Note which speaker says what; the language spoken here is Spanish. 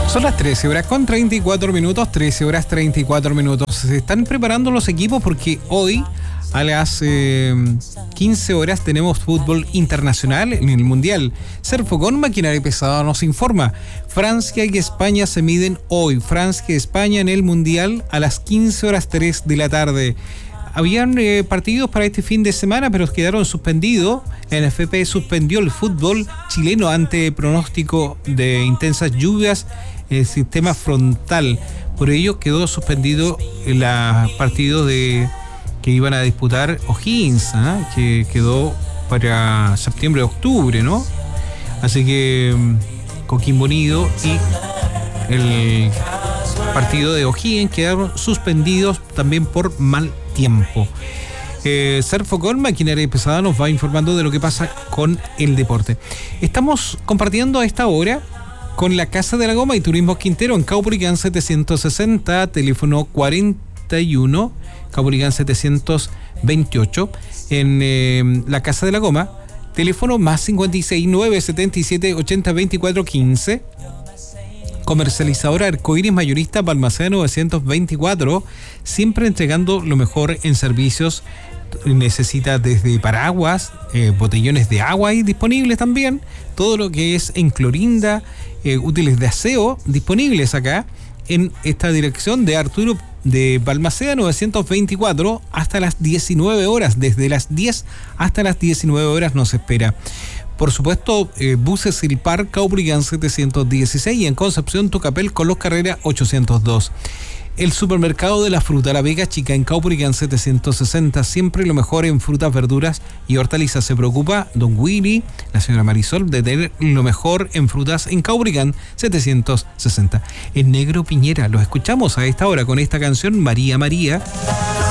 Speaker 1: Son las 13 horas con 34 minutos, 13 horas 34 minutos. Se están preparando los equipos porque hoy a las 15 horas tenemos fútbol internacional en el Mundial. Serfocon Maquinaria Pesada nos informa. Francia y España se miden hoy. Francia y España en el Mundial a las 15 horas 3 de la tarde. Habían partidos para este fin de semana, pero quedaron suspendidos. NFP suspendió el fútbol chileno ante pronóstico de intensas lluvias en el sistema frontal. Por ello quedó suspendido el partido que iban a disputar O'Higgins, que quedó para septiembre-octubre, ¿no? Así que Coquimbo Unido y el partido de O'Higgins quedaron suspendidos también por mal tiempo. Serfocon Maquinaria Pesada nos va informando de lo que pasa con el deporte. Estamos compartiendo a esta hora con la Casa de la Goma y Turismo Quintero en Caupolicán 760, teléfono 41, Caupolicán 728, en la Casa de la Goma, teléfono más 56 977 80 24 15. Comercializadora Arcoíris Mayorista Balmaceda 924, siempre entregando lo mejor en servicios. Necesita desde paraguas, botellones de agua ahí disponibles también, todo lo que es en clorinda, útiles de aseo disponibles acá en esta dirección de Arturo de Balmaceda 924 hasta las 19 horas, desde las 10 hasta las 19 horas nos espera. Por supuesto, buses Silpar, Caupolicán 716 y en Concepción Tucapel con los Carrera 802. El supermercado de la fruta La Vega Chica en Caupolicán 760, siempre lo mejor en frutas, verduras y hortalizas. Se preocupa don Willy, la señora Marisol, de tener lo mejor en frutas en Caupolicán 760. El Negro Piñera, los escuchamos a esta hora con esta canción María María.